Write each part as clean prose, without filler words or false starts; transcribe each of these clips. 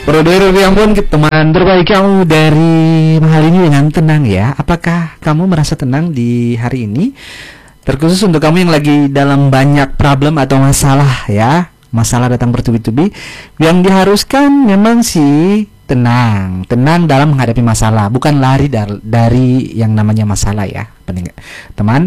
Brodero yang pun teman terbaik kamu dari hari ini dengan tenang ya. Apakah kamu merasa tenang di hari ini? Terkhusus untuk kamu yang lagi dalam banyak problem atau masalah ya. Masalah datang bertubi-tubi. Yang diharuskan memang sih tenang dalam menghadapi masalah, bukan lari dari yang namanya masalah ya, penting teman.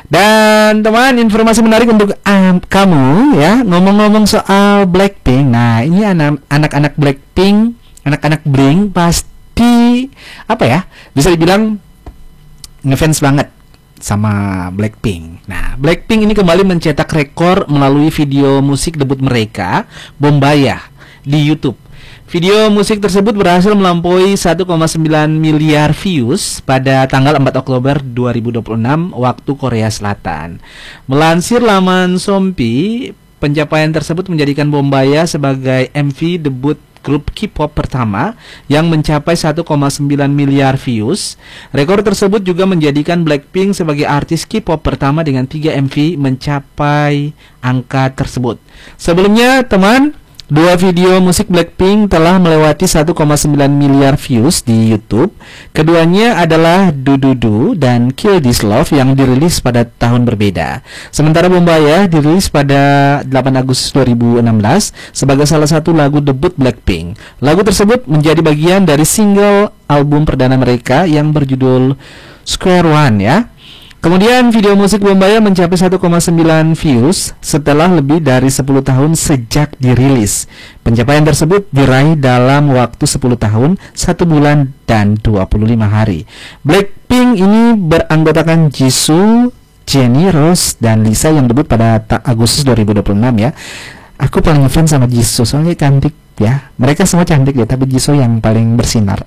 Dan teman, informasi menarik untuk kamu ya, ngomong-ngomong soal Blackpink. Nah, ini anak-anak Blackpink, anak-anak Blink pasti apa ya, bisa dibilang ngefans banget sama Blackpink. Nah, Blackpink ini kembali mencetak rekor melalui video musik debut mereka, Bombaya, di YouTube. Video musik tersebut berhasil melampaui 1,9 miliar views pada tanggal 4 Oktober 2026 waktu Korea Selatan. Melansir laman Sompi, pencapaian tersebut menjadikan Bombaya sebagai MV debut grup K-pop pertama yang mencapai 1,9 miliar views. Rekor tersebut juga menjadikan Blackpink sebagai artis K-pop pertama dengan 3 MV mencapai angka tersebut. Sebelumnya, teman, dua video musik Blackpink telah melewati 1,9 miliar views di YouTube. Keduanya adalah Do Do Do dan Kill This Love yang dirilis pada tahun berbeda. Sementara Bombaya dirilis pada 8 Agustus 2016 sebagai salah satu lagu debut Blackpink. Lagu tersebut menjadi bagian dari single album perdana mereka yang berjudul Square One ya. Kemudian video musik Bombaya mencapai 1,9 views setelah lebih dari 10 tahun sejak dirilis. Pencapaian tersebut diraih dalam waktu 10 tahun, 1 bulan, dan 25 hari. Blackpink ini beranggotakan Jisoo, Jennie, Rose, dan Lisa yang debut pada Agustus 2026 ya. Aku paling ngefans sama Jisoo, soalnya cantik ya. Mereka semua cantik ya, tapi Jisoo yang paling bersinar.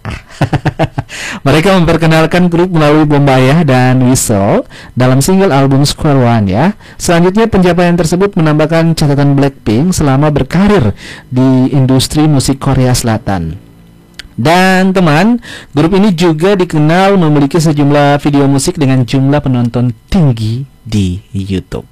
Mereka memperkenalkan grup melalui Bombaya dan Whistle dalam single album Square One ya. Selanjutnya, pencapaian tersebut menambahkan catatan Blackpink selama berkarir di industri musik Korea Selatan. Dan teman, grup ini juga dikenal memiliki sejumlah video musik dengan jumlah penonton tinggi di YouTube.